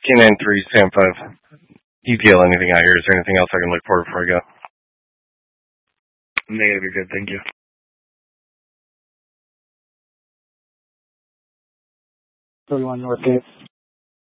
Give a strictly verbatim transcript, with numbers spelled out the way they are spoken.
K nine three, Sam five. E T L, anything out here? Is there anything else I can look for before I go? Negative, you're good, thank you. thirty-one North Gate.